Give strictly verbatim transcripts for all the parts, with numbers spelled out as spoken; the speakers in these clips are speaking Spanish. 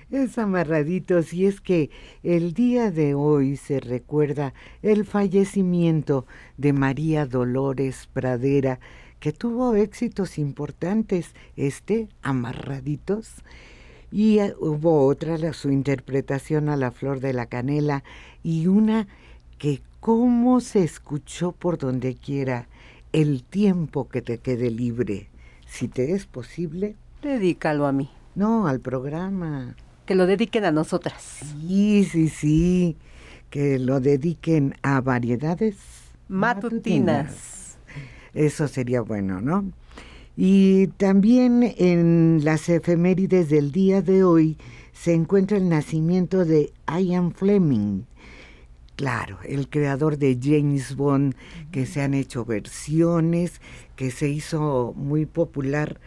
Es Amarraditos, y es que el día de hoy se recuerda el fallecimiento de María Dolores Pradera, que tuvo éxitos importantes, este Amarraditos, y eh, hubo otra, la, su interpretación a La Flor de la Canela, y una que cómo se escuchó por donde quiera, El tiempo que te quede libre, si te es posible. Dedícalo a mí. No, al programa. Que lo dediquen a nosotras. Sí, sí, sí, que lo dediquen a variedades matutinas. matutinas. Eso sería bueno, ¿no? Y también en las efemérides del día de hoy se encuentra el nacimiento de Ian Fleming. Claro, el creador de James Bond, que se han hecho versiones, que se hizo muy popular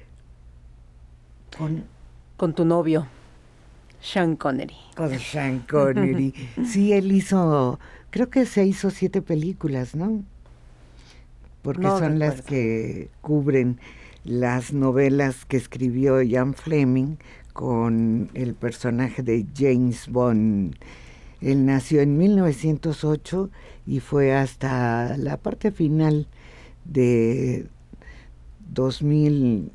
con... Con tu novio, Sean Connery. Con Sean Connery. Sí, él hizo, creo que se hizo siete películas, ¿no? Porque no son recuerdo. Las que cubren las novelas que escribió Ian Fleming con el personaje de James Bond. Él nació en mil novecientos ocho y fue hasta la parte final de dos mil,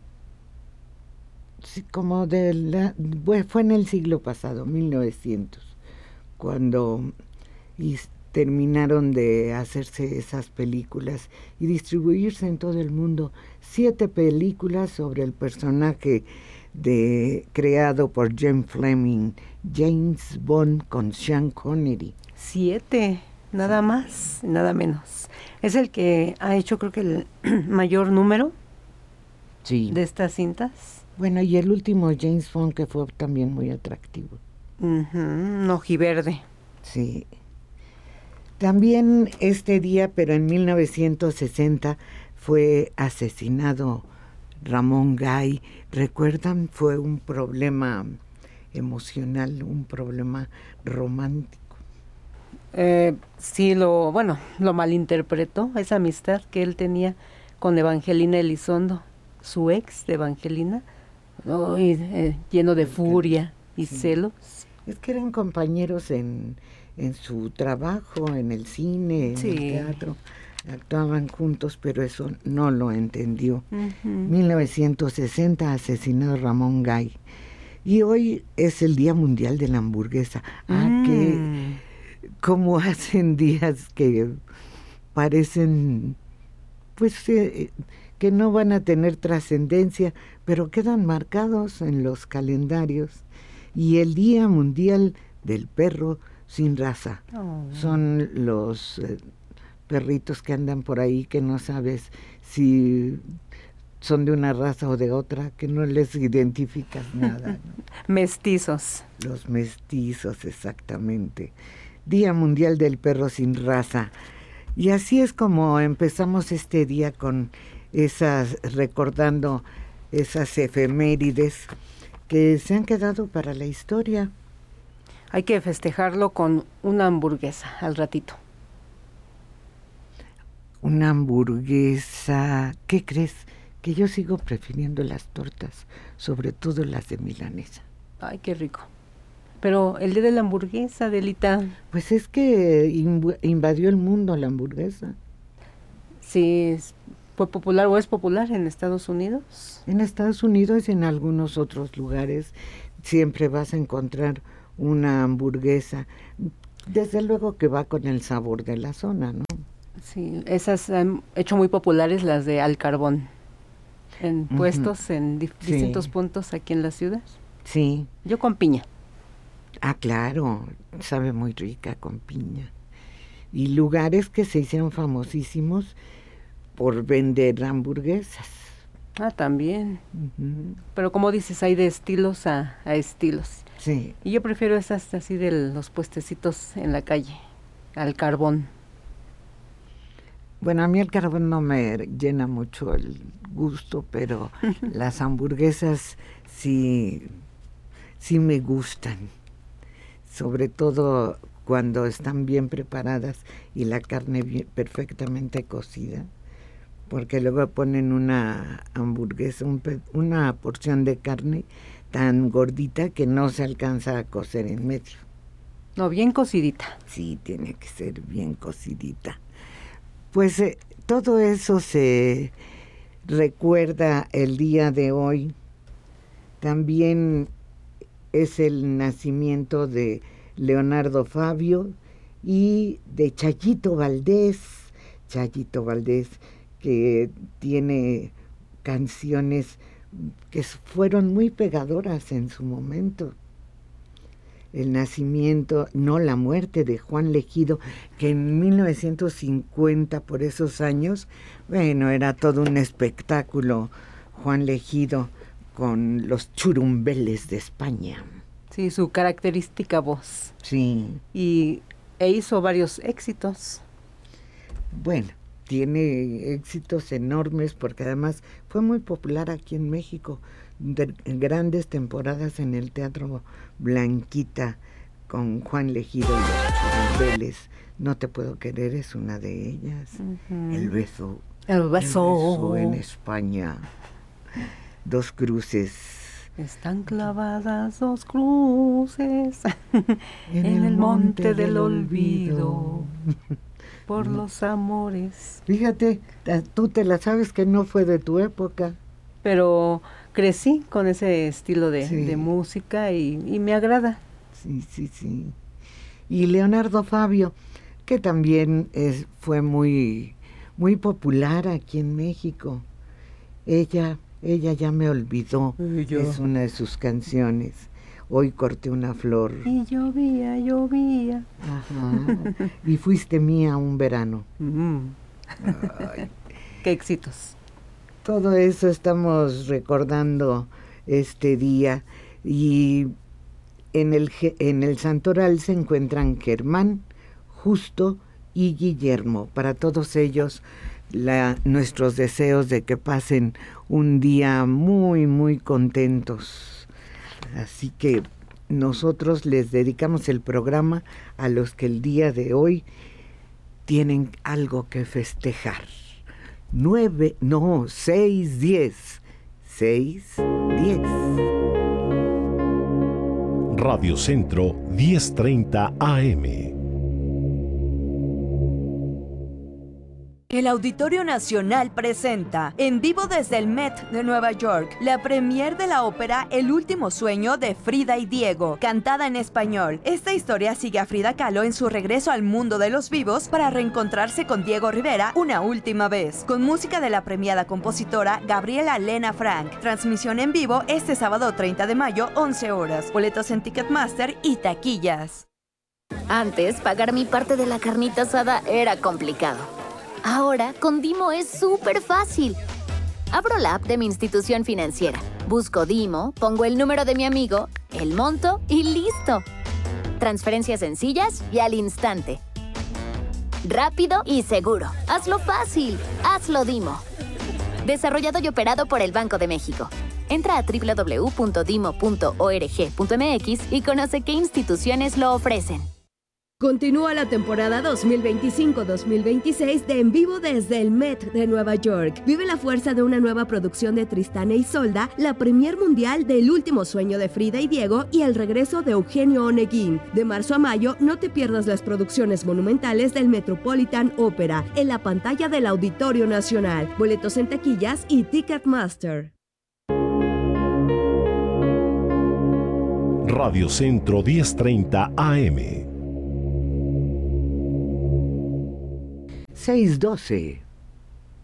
sí, como de la, fue en el siglo pasado, mil novecientos, cuando y terminaron de hacerse esas películas y distribuirse en todo el mundo. Siete películas sobre el personaje de creado por James Fleming, James Bond con Sean Connery. Siete, nada más, nada menos. Es el que ha hecho, creo que el mayor número sí. de estas cintas. Bueno, y el último James Bond, que fue también muy atractivo. Uh-huh, un ojiverde. Sí. También este día, pero en mil novecientos sesenta, fue asesinado Ramón Gay. ¿Recuerdan? Fue un problema emocional, un problema romántico. Eh, sí, lo, bueno, lo malinterpretó, esa amistad que él tenía con Evangelina Elizondo, su ex de Evangelina, oh, y, eh, lleno de furia y sí. celos. Es que eran compañeros en, en su trabajo, en el cine, en sí. el teatro. Actuaban juntos, pero eso no lo entendió. Uh-huh. mil novecientos sesenta, asesinado Ramón Gay. Y hoy es el Día Mundial de la Hamburguesa. Mm. Ah, que como hacen días que parecen, pues, eh, que no van a tener trascendencia, pero quedan marcados en los calendarios. Y el Día Mundial del Perro Sin Raza. Oh. Son los eh, perritos que andan por ahí que no sabes si son de una raza o de otra, que no les identificas nada, ¿no? Mestizos. Los mestizos, exactamente. Día Mundial del Perro Sin Raza. Y así es como empezamos este día, con esas, recordando esas efemérides que se han quedado para la historia. Hay que festejarlo con una hamburguesa al ratito. Una hamburguesa, ¿qué crees? Que yo sigo prefiriendo las tortas, sobre todo las de milanesa. Ay, qué rico. Pero el día de la hamburguesa, Delita. Pues es que invadió el mundo la hamburguesa. Sí, fue popular o es popular en Estados Unidos. En Estados Unidos y en algunos otros lugares siempre vas a encontrar una hamburguesa. Desde luego que va con el sabor de la zona, ¿no? Sí, esas han hecho muy populares las de al carbón. En uh-huh. puestos en di- sí. distintos puntos aquí en la ciudad. Sí. Yo con piña. Ah, claro, sabe muy rica con piña. Y lugares que se hicieron famosísimos por vender hamburguesas. Ah, también. Uh-huh. Pero como dices, hay de estilos a, a estilos. Sí. Y yo prefiero esas así de los puestecitos en la calle, al carbón. Bueno, a mí el carbón no me llena mucho el gusto, pero las hamburguesas sí, sí me gustan. Sobre todo cuando están bien preparadas y la carne bien, perfectamente cocida, porque luego ponen una hamburguesa, un, una porción de carne tan gordita que no se alcanza a coser en medio. No, bien cocidita. Sí, tiene que ser bien cocidita. Pues eh, todo eso se recuerda el día de hoy. También es el nacimiento de Leonardo Fabio y de Chayito Valdés. Chayito Valdés, que tiene canciones que fueron muy pegadoras en su momento. El nacimiento, no la muerte de Juan Legido, que en mil novecientos cincuenta, por esos años, bueno, era todo un espectáculo. Juan Legido con los churumbeles de España. Sí, su característica voz. Sí. Y e hizo varios éxitos. Bueno, tiene éxitos enormes porque además fue muy popular aquí en México. De grandes temporadas en el Teatro Blanquita con Juan Legido y los Churumbeles. No te puedo querer es una de ellas. Uh-huh. El beso. El beso. El beso en España. Dos cruces. Están clavadas dos cruces en, en el monte, monte del olvido. Por los amores. Fíjate, tú te la sabes que no fue de tu época. Pero crecí con ese estilo de, sí. de música y, y me agrada. Sí, sí, sí. Y Leonardo Fabio, que también es, fue muy, muy popular aquí en México. Ella, ella ya me olvidó, es una de sus canciones. Hoy corté una flor. Y llovía, llovía. Ajá. Y fuiste mía un verano. Mm. Ay. Qué éxitos. Todo eso estamos recordando este día. Y en el, en el Santoral se encuentran Germán, Justo y Guillermo. Para todos ellos, la, nuestros deseos de que pasen un día muy, muy contentos. Así que nosotros les dedicamos el programa a los que el día de hoy tienen algo que festejar. Nueve, no, seis, diez. Seis, diez. Radio Centro diez treinta A M. El Auditorio Nacional presenta, en vivo desde el Met de Nueva York, la premier de la ópera El último sueño de Frida y Diego, cantada en español. Esta historia sigue a Frida Kahlo en su regreso al mundo de los vivos para reencontrarse con Diego Rivera una última vez, con música de la premiada compositora Gabriela Lena Frank. Transmisión en vivo este sábado treinta de mayo, once horas. Boletos en Ticketmaster y taquillas. Antes, pagar mi parte de la carnita asada era complicado. Ahora, con Dimo es súper fácil. Abro la app de mi institución financiera, busco Dimo, pongo el número de mi amigo, el monto y ¡listo! Transferencias sencillas y al instante. Rápido y seguro. Hazlo fácil. Hazlo Dimo. Desarrollado y operado por el Banco de México. Entra a doble u doble u doble u punto dimo punto org punto m x y conoce qué instituciones lo ofrecen. Continúa la temporada dos mil veinticinco dos mil veintiséis de En Vivo desde el Met de Nueva York. Vive la fuerza de una nueva producción de Tristán e Isolda, la premier mundial de El último sueño de Frida y Diego y el regreso de Eugenio Oneguín. De marzo a mayo, no te pierdas las producciones monumentales del Metropolitan Opera en la pantalla del Auditorio Nacional. Boletos en taquillas y Ticketmaster. Radio Centro diez treinta A M. seis doce.